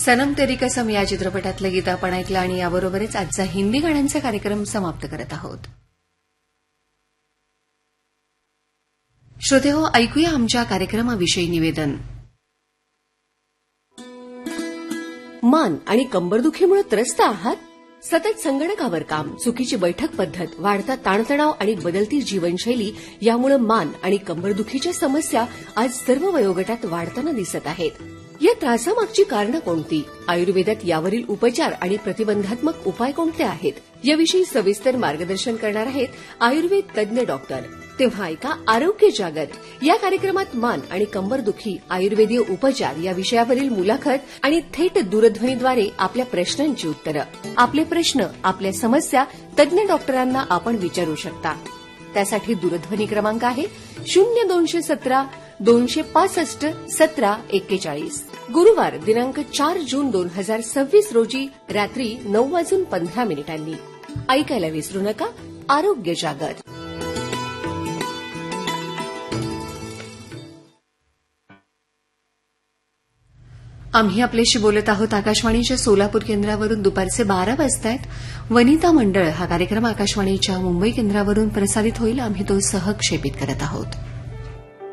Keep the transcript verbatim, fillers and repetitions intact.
सनम तेरी कसम या चित्रपटातलं गीत आपण ऐकलं आणि याबरोबरच आजचा हिंदी गाण्यांचा कार्यक्रम समाप्त करत आहोत. श्रोतेहो, ऐकूया आमच्या कार्यक्रमाविषयी निवेदन. मान आणि कंबरदुखीमुळे त्रस्त आहात? सतत संगणकावर काम, चुकीची बैठक पद्धत, वाढता ताणतणाव आणि बदलती जीवनशैली यामुळे मान आणि कंबरदुखीच्या समस्या आज सर्व वयोगटात वाढताना दिसत आहेत. या त्रासामागची कारणं कोणती? आयुर्वेदात यावरील उपचार आणि प्रतिबंधात्मक उपाय कोणते आहेत? याविषयी सविस्तर मार्गदर्शन करणार आहेत आयुर्वेद तज्ञ डॉक्टर. तेव्हा ऐका आरोग्य जागर या कार्यक्रमात मान आणि कंबरदुखी, आयुर्वेदीय उपचार या विषयावरील मुलाखत आणि थेट दूरध्वनीद्वारे आपल्या प्रश्नांची उत्तरं. आपले प्रश्न, आपल्या समस्या तज्ञ डॉक्टरांना आपण विचारू शकता. त्यासाठी दूरध्वनी क्रमांक आहे शून्य दोनशे सतरा दोनशे पासष्ट सतरा एक्केचाळीस. गुरुवार दिनांक चार जून दोन हजार सव्वीस रोजी रात्री नऊ वाजून पंधरा मिनिटांनी. ऐकायला विसरू नका आरोग्य जागर. आम्ही आपल्याशी बोलत आहोत आकाशवाणीच्या सोलापूर केंद्रावरून. दुपारचे बारा वाजतायत. वनिता मंडळ हा कार्यक्रम आकाशवाणीच्या मुंबई केंद्रावरून प्रसारित होईल. आम्ही तो सहक्षेपित करत आहोत.